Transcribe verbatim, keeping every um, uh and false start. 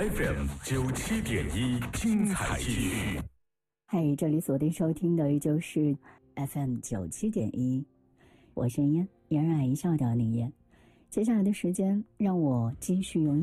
F M 九七点一，精彩继续。 嗨，这里锁定收听的依旧是 F M 九七点一，我是嫣嫣，嫣然一笑的林嫣。接下来的时间，让我继续用